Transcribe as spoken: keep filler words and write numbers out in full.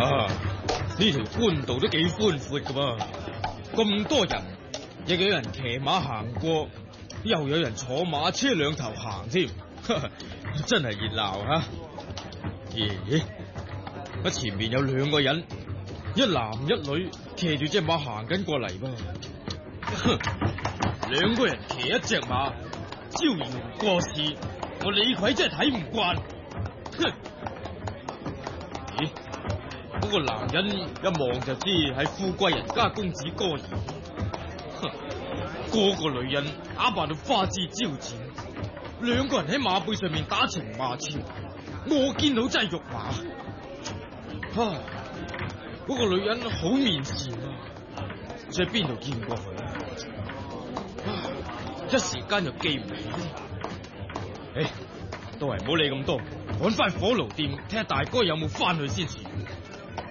啊，呢條官道都幾寬闊噶噃，咁多人，亦有人騎馬行過，又有人坐馬車兩頭行添，真係熱鬧啊！咦？啊，前面有兩個人，一男一女騎住隻馬行緊過嚟噃。兩個人騎一隻馬，招搖過市，我李逵真係睇唔慣。哼！咦？嗰個男人一望就知係富貴人家公子哥兒。哼！嗰個女人打扮到花枝招展，兩個人喺馬背上面打情罵俏，我見到真係肉麻。啊！嗰個女人好面善啊，在邊度見過佢啊？一時間又記唔起。誒，都係唔好理咁多，趕翻火爐店睇下大哥有冇翻去先算。